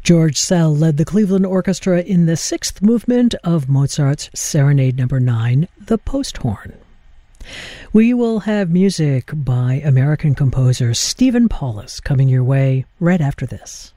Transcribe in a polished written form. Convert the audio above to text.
George Szell led the Cleveland Orchestra in the sixth movement of Mozart's Serenade No. 9, the Posthorn. We will have music by American composer Stephen Paulus coming your way right after this.